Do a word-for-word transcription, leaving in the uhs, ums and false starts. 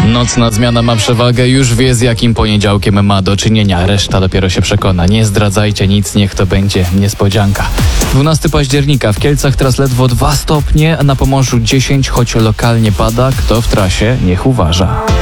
Nocna zmiana ma przewagę, już wie z jakim poniedziałkiem ma do czynienia. Reszta dopiero się przekona. Nie zdradzajcie nic, niech to będzie niespodzianka. dwunastego października w Kielcach teraz ledwo dwa stopnie, a na Pomorzu dziesięć, choć lokalnie pada. Kto w trasie, niech uważa.